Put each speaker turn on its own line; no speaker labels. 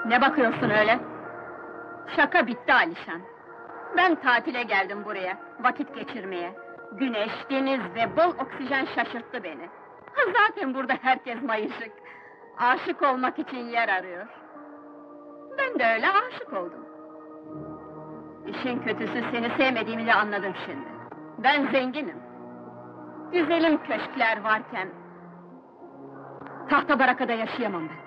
Ne bakıyorsun öyle? Şaka bitti Alişan. Ben tatile geldim buraya, vakit geçirmeye. Güneş, deniz ve bol oksijen şaşırttı beni. Zaten burada herkes mayışık. Aşık olmak için yer arıyor. Ben de öyle aşık oldum. İşin kötüsü seni sevmediğimi de anladım şimdi. Ben zenginim. Güzelim köşkler varken... ...tahta barakada yaşayamam ben.